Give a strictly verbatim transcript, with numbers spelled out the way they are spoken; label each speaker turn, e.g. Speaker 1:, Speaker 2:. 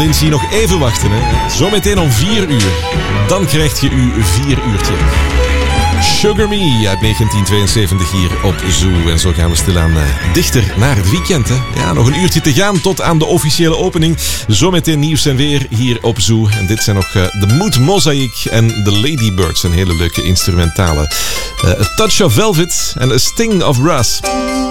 Speaker 1: Lindsay, nog even wachten. Hè. Zometeen om vier uur. Dan krijg je uw vier uurtje. Sugar Me uit negentien tweeënzeventig hier op Zoo. En zo gaan we stilaan uh, dichter naar het weekend. Hè. Ja, nog een uurtje te gaan tot aan de officiële opening. Zometeen nieuws en weer hier op Zoo. En dit zijn nog uh, de Mood Mosaic en de Ladybirds. Een hele leuke instrumentale. Uh, A Touch of Velvet en A Sting of Brass.